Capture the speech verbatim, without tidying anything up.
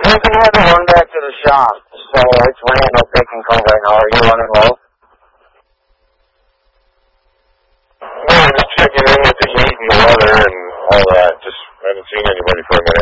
I'm going to have to run back to the shop. So it's ran no picking call right now. Are you running low? Yeah, I'm just checking in with the heat and the weather and all that.